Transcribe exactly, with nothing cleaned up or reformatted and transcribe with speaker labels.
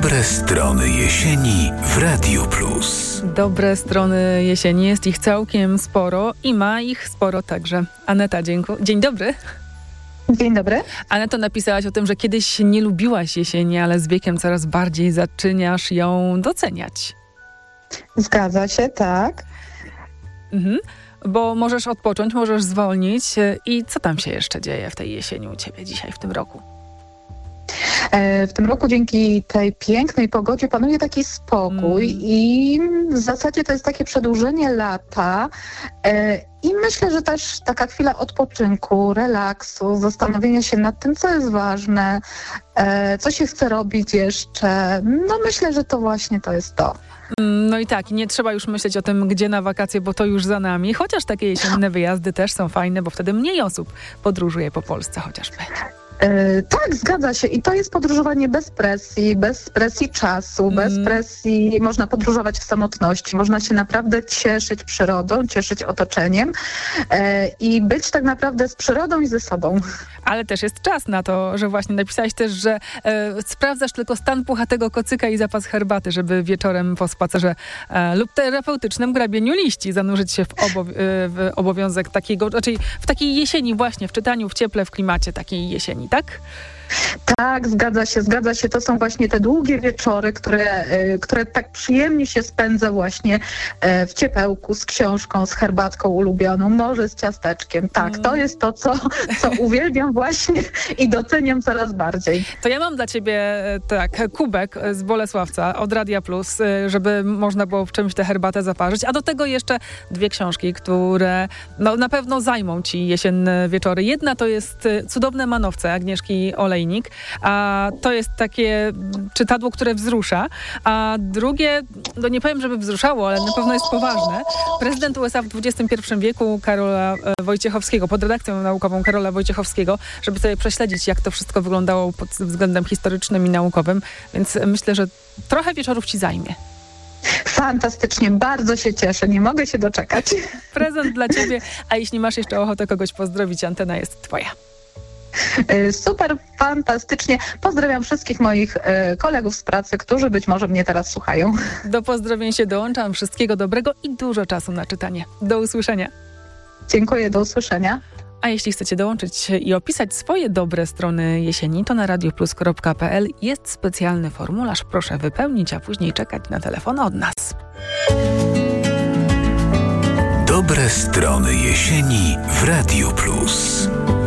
Speaker 1: Dobre strony jesieni w Radiu Plus.
Speaker 2: Dobre strony jesieni, jest ich całkiem sporo i ma ich sporo także Aneta. Dziękuję. Dzień dobry.
Speaker 3: Dzień dobry.
Speaker 2: Aneto, napisałaś o tym, że kiedyś nie lubiłaś jesieni, ale z wiekiem coraz bardziej zaczynasz ją doceniać.
Speaker 3: Zgadza się, tak.
Speaker 2: Mhm. Bo możesz odpocząć, możesz zwolnić. I co tam się jeszcze dzieje w tej jesieni u ciebie dzisiaj, w tym roku?
Speaker 3: W tym roku dzięki tej pięknej pogodzie panuje taki spokój mm. i w zasadzie to jest takie przedłużenie lata i myślę, że też taka chwila odpoczynku, relaksu, zastanowienia się nad tym, co jest ważne, co się chce robić jeszcze. No myślę, że to właśnie to jest to.
Speaker 2: No i tak, nie trzeba już myśleć o tym, gdzie na wakacje, bo to już za nami. Chociaż takie jesienne wyjazdy też są fajne, bo wtedy mniej osób podróżuje po Polsce chociażby.
Speaker 3: Yy, tak, zgadza się. I to jest podróżowanie bez presji, bez presji czasu, mm. bez presji. Można podróżować w samotności, można się naprawdę cieszyć przyrodą, cieszyć otoczeniem yy, i być tak naprawdę z przyrodą i ze sobą.
Speaker 2: Ale też jest czas na to, że właśnie napisałeś też, że e, sprawdzasz tylko stan puchatego kocyka i zapas herbaty, żeby wieczorem po spacerze e, lub terapeutycznym grabieniu liści zanurzyć się w, obow- w obowiązek takiego, raczej w takiej jesieni właśnie, w czytaniu, w cieple, w klimacie takiej jesieni, tak?
Speaker 3: Tak, zgadza się, zgadza się. To są właśnie te długie wieczory, które, które tak przyjemnie się spędza właśnie w ciepełku, z książką, z herbatką ulubioną, może z ciasteczkiem. Tak, to jest to, co, co uwielbiam właśnie i doceniam coraz bardziej.
Speaker 2: To ja mam dla ciebie tak, kubek z Bolesławca od Radia Plus, żeby można było w czymś tę herbatę zaparzyć, a do tego jeszcze dwie książki, które no, na pewno zajmą ci jesienne wieczory. Jedna to jest Cudowne manowce Agnieszki Olejnik, a to jest takie czytadło, które wzrusza, a drugie, no nie powiem, żeby wzruszało, ale na pewno jest poważne. Prezydent U S A w dwudziestym pierwszym wieku Karola Wojciechowskiego, pod redakcją naukową Karola Wojciechowskiego, żeby sobie prześledzić, jak to wszystko wyglądało pod względem historycznym i naukowym, więc myślę, że trochę wieczorów ci zajmie.
Speaker 3: Fantastycznie, bardzo się cieszę, nie mogę się doczekać.
Speaker 2: Prezent dla ciebie, a jeśli masz jeszcze ochotę kogoś pozdrowić, antena jest twoja.
Speaker 3: Super, fantastycznie. Pozdrawiam wszystkich moich e, kolegów z pracy, którzy być może mnie teraz słuchają.
Speaker 2: Do pozdrowień się dołączam. Wszystkiego dobrego i dużo czasu na czytanie. Do usłyszenia.
Speaker 3: Dziękuję, do usłyszenia.
Speaker 2: A jeśli chcecie dołączyć i opisać swoje dobre strony jesieni, to na radioplus kropka pe el jest specjalny formularz. Proszę wypełnić, a później czekać na telefon od nas.
Speaker 1: Dobre strony jesieni w Radiu Plus.